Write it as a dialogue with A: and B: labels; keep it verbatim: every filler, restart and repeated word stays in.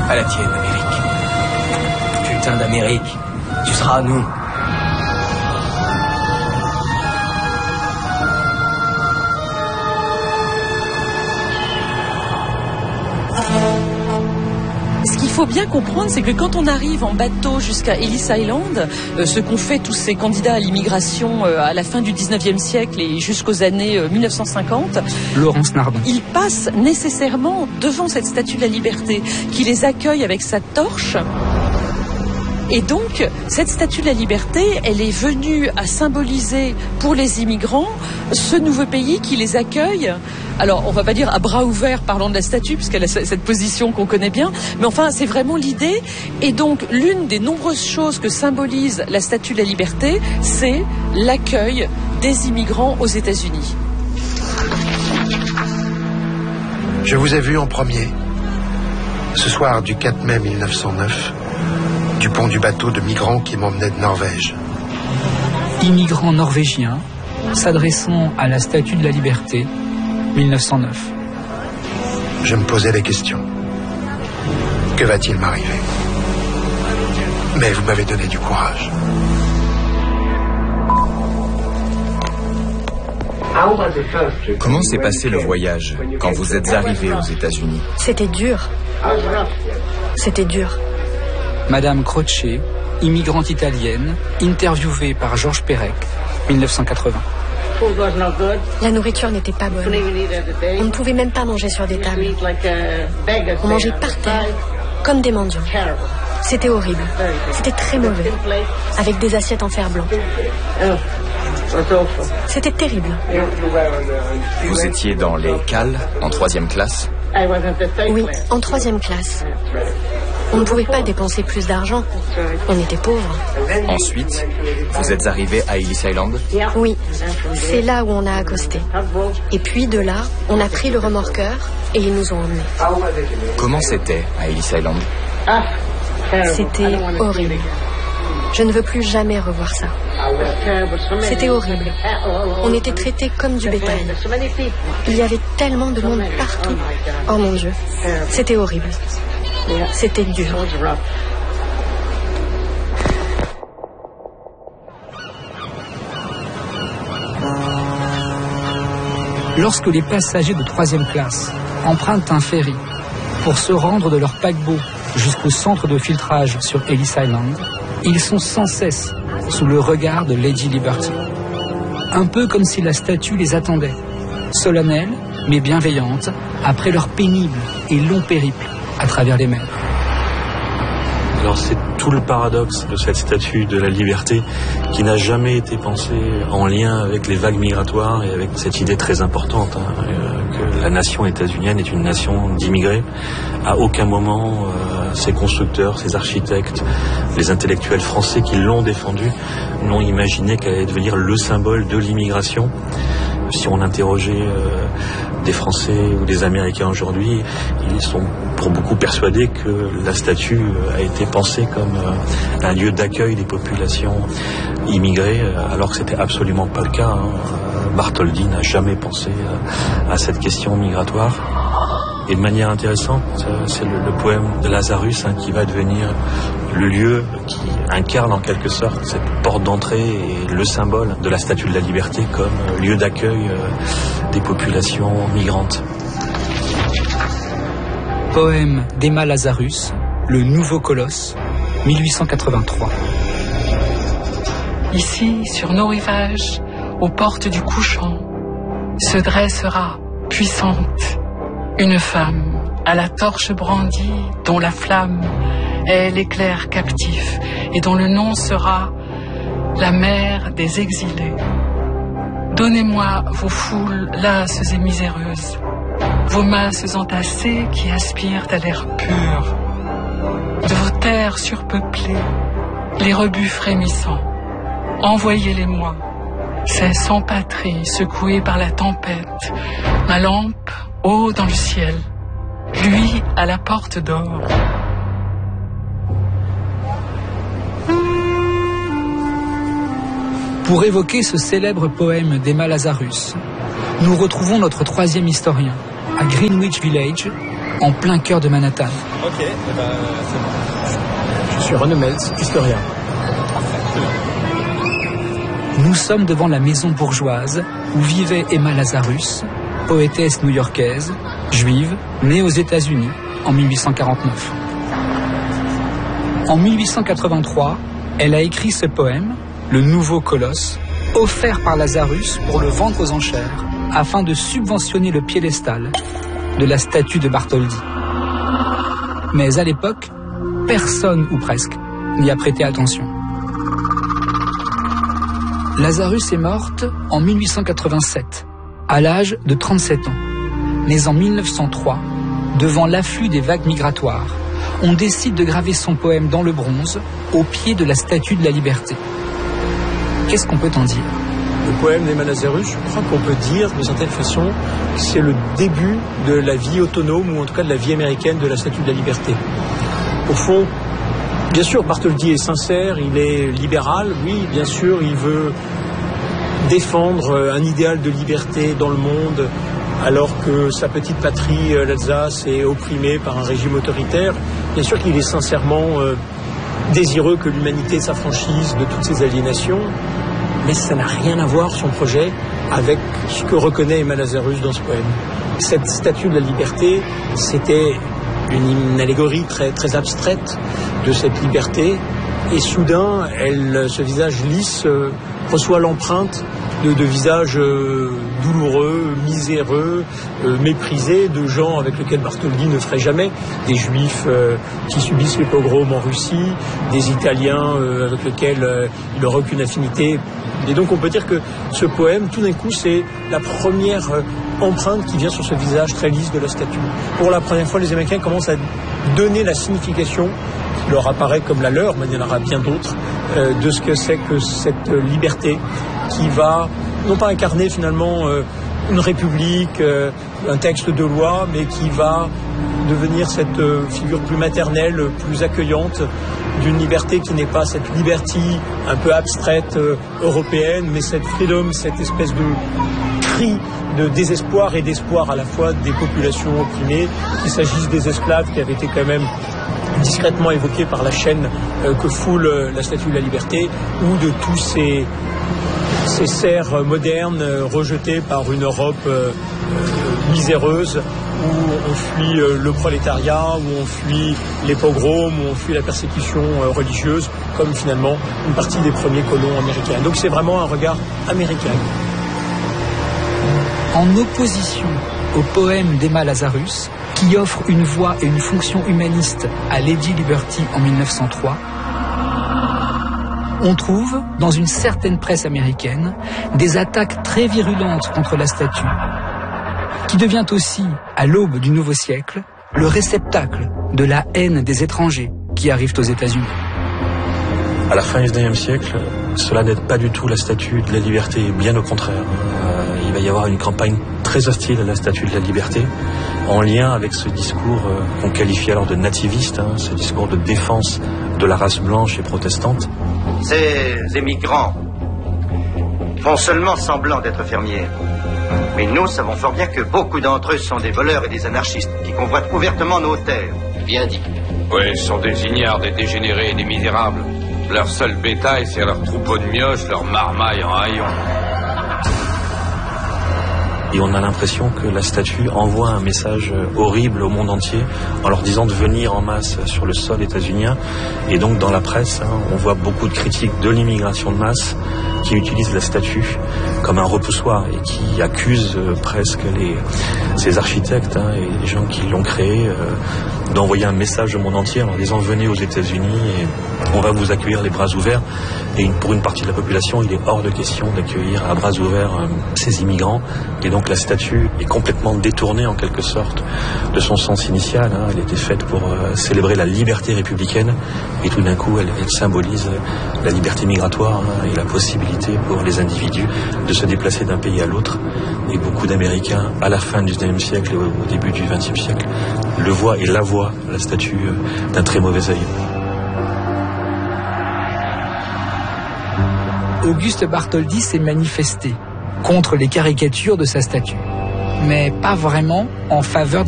A: À la tienne, Amérique. Putain d'Amérique. Tu seras à nous.
B: Ce qu'il faut bien comprendre, c'est que quand on arrive en bateau jusqu'à Ellis Island, euh, ce qu'ont fait tous ces candidats à l'immigration euh, à la fin du dix-neuvième siècle et jusqu'aux années euh, mille neuf cent cinquante,
C: Laurence Nardon.
B: Ils passent nécessairement devant cette statue de la liberté qui les accueille avec sa torche. Et donc, cette statue de la liberté, elle est venue à symboliser pour les immigrants ce nouveau pays qui les accueille. Alors, on va pas dire à bras ouverts parlant de la statue, puisqu'elle a cette position qu'on connaît bien, mais enfin, c'est vraiment l'idée. Et donc, l'une des nombreuses choses que symbolise la statue de la liberté, c'est l'accueil des immigrants aux États-Unis.
D: Je vous ai vu en premier, ce soir du quatre mai mille neuf cent neuf, du pont du bateau de migrants qui m'emmenait de Norvège.
C: Immigrants norvégiens s'adressant à la Statue de la Liberté, mille neuf cent neuf.
D: Je me posais des questions. Que va-t-il m'arriver? Mais vous m'avez donné du courage.
E: Comment s'est passé le voyage quand vous êtes arrivé aux États-Unis?
F: C'était dur. C'était dur.
C: Madame Croce, immigrante italienne, interviewée par Georges Perec, mille neuf cent quatre-vingts.
F: La nourriture n'était pas bonne. On ne pouvait même pas manger sur des tables. On mangeait par terre, comme des mendiants. C'était horrible. C'était très mauvais, avec des assiettes en fer blanc. C'était terrible.
E: Vous étiez dans les cales, en troisième classe?
F: Oui, en troisième classe. On ne pouvait pas dépenser plus d'argent. On était pauvres.
E: Ensuite, vous êtes arrivé à Ellis Island?
F: Oui, c'est là où on a accosté. Et puis de là, on a pris le remorqueur et ils nous ont emmenés.
E: Comment c'était à Ellis Island?
F: C'était horrible. Je ne veux plus jamais revoir ça. C'était horrible. On était traités comme du bétail. Il y avait tellement de monde partout. Oh mon Dieu, c'était horrible. C'était dur.
C: Lorsque les passagers de troisième classe empruntent un ferry pour se rendre de leur paquebot jusqu'au centre de filtrage sur Ellis Island, ils sont sans cesse sous le regard de Lady Liberty. Un peu comme si la statue les attendait, solennelle mais bienveillante, après leur pénible et long périple à travers les mers.
G: Alors c'est tout le paradoxe de cette statue de la liberté qui n'a jamais été pensée en lien avec les vagues migratoires et avec cette idée très importante hein, euh, que la nation états-unienne est une nation d'immigrés. À aucun moment, euh, ces constructeurs, ces architectes, les intellectuels français qui l'ont défendue n'ont imaginé qu'elle allait devenir le symbole de l'immigration. Si on interrogeait euh, des Français ou des Américains aujourd'hui, ils sont pour beaucoup persuadés que la statue a été pensée comme euh, un lieu d'accueil des populations immigrées, alors que c'était absolument pas le cas. Hein. Bartholdi n'a jamais pensé à, à cette question migratoire. Et de manière intéressante, c'est le, le poème de Lazarus hein, qui va devenir le lieu qui incarne en quelque sorte cette porte d'entrée et le symbole de la Statue de la Liberté comme lieu d'accueil des populations migrantes.
C: Poème d'Emma Lazarus, Le Nouveau Colosse, mille huit cent quatre-vingt-trois.
H: Ici, sur nos rivages, aux portes du couchant, se dressera, puissante, une femme à la torche brandie dont la flamme est l'éclair captif et dont le nom sera la mère des exilés. Donnez-moi vos foules lasses et miséreuses, vos masses entassées qui aspirent à l'air pur, de vos terres surpeuplées, les rebuts frémissants. Envoyez-les-moi, ces sans-patries secouées par la tempête, ma lampe haut dans le ciel, lui à la porte d'or.
C: Pour évoquer ce célèbre poème d'Emma Lazarus, nous retrouvons notre troisième historien, à Greenwich Village, en plein cœur de Manhattan.
I: Ok, eh ben, c'est bon. Je suis Renaud Meltz, historien.
C: Nous sommes devant la maison bourgeoise où vivait Emma Lazarus, poétesse new-yorkaise, juive, née aux États-Unis en mille huit cent quarante-neuf. En mille huit cent quatre-vingt-trois, elle a écrit ce poème, Le Nouveau Colosse, offert par Lazarus pour le vendre aux enchères afin de subventionner le piédestal de la statue de Bartholdi. Mais à l'époque, personne ou presque n'y a prêté attention. Lazarus est morte en mille huit cent quatre-vingt-sept, à l'âge de trente-sept ans. Mais en mille neuf cent trois, devant l'afflux des vagues migratoires, on décide de graver son poème dans le bronze, au pied de la Statue de la Liberté. Qu'est-ce qu'on peut en dire ?
I: Le poème d'Emma Lazarus, je crois qu'on peut dire, de certaine façon, c'est le début de la vie autonome, ou en tout cas de la vie américaine de la Statue de la Liberté. Au fond, bien sûr, Bartholdi est sincère, il est libéral, oui, bien sûr, il veut défendre un idéal de liberté dans le monde, alors que sa petite patrie, l'Alsace, est opprimée par un régime autoritaire. Bien sûr qu'il est sincèrement euh, désireux que l'humanité s'affranchisse de toutes ces aliénations, mais ça n'a rien à voir, son projet, avec ce que reconnaît Emma Lazarus dans ce poème. Cette statue de la liberté, c'était une, une allégorie très, très abstraite de cette liberté, et soudain, elle, ce visage lisse euh, reçoit l'empreinte de, de visages euh, douloureux, miséreux, euh, méprisés, de gens avec lesquels Bartholdi ne ferait jamais, des juifs euh, qui subissent les pogroms en Russie, des Italiens euh, avec lesquels euh, il n'aurait aucune affinité. Et donc on peut dire que ce poème, tout d'un coup, c'est la première euh, empreinte qui vient sur ce visage très lisse de la statue. Pour la première fois, les Américains commencent à donner la signification qui leur apparaît comme la leur, mais il y en aura bien d'autres, euh, de ce que c'est que cette liberté qui va, non pas incarner finalement euh, une république, euh, un texte de loi, mais qui va devenir cette euh, figure plus maternelle, plus accueillante, d'une liberté qui n'est pas cette liberté un peu abstraite euh, européenne, mais cette freedom, cette espèce de cri de désespoir et d'espoir à la fois des populations opprimées, qu'il s'agisse des esclaves qui avaient été quand même discrètement évoqués par la chaîne euh, que foule euh, la Statue de la Liberté, ou de tous ces, ces serfs modernes euh, rejetés par une Europe euh, euh, miséreuse, où on fuit euh, le prolétariat, où on fuit les pogroms, où on fuit la persécution euh, religieuse, comme finalement une partie des premiers colons américains. Donc c'est vraiment un regard américain.
C: En opposition au poème d'Emma Lazarus, qui offre une voix et une fonction humaniste à Lady Liberty en mille neuf cent trois, on trouve, dans une certaine presse américaine, des attaques très virulentes contre la statue, qui devient aussi, à l'aube du nouveau siècle, le réceptacle de la haine des étrangers qui arrivent aux États-Unis.
G: À la fin du dix-neuvième siècle, cela n'aide pas du tout la Statue de la Liberté, bien au contraire. Euh, il va y avoir une campagne très hostile à la Statue de la Liberté, en lien avec ce discours euh, qu'on qualifie alors de nativiste, hein, ce discours de défense de la race blanche et protestante.
J: Ces émigrants font seulement semblant d'être fermiers. Mais nous savons fort bien que beaucoup d'entre eux sont des voleurs et des anarchistes qui convoitent ouvertement nos terres.
K: Bien dit.
L: Oui, ce sont des ignares, des dégénérés et des misérables. Leur seul bétail, c'est leur troupeau de mioches, leur marmaille en haillons.
G: Et on a l'impression que la statue envoie un message horrible au monde entier en leur disant de venir en masse sur le sol états-unien. Et donc dans la presse, hein, on voit beaucoup de critiques de l'immigration de masse qui utilisent la statue comme un repoussoir et qui accusent euh, presque les, ces architectes hein, et les gens qui l'ont créé euh, d'envoyer un message au monde entier en leur disant venez aux États-Unis et on va vous accueillir les bras ouverts. Et une, pour une partie de la population, il est hors de question d'accueillir à bras ouverts euh, ces immigrants. Et donc la statue est complètement détournée en quelque sorte de son sens initial. Hein. Elle était faite pour euh, célébrer la liberté républicaine et tout d'un coup elle, elle symbolise la liberté migratoire hein, et la possibilité pour les individus de se déplacer d'un pays à l'autre. Et beaucoup d'Américains, à la fin du dix-neuvième siècle et au début du vingtième siècle, le voient et la voient, la statue, euh, d'un très mauvais œil.
C: Auguste Bartholdi s'est manifesté contre les caricatures de sa statue, mais pas vraiment en faveur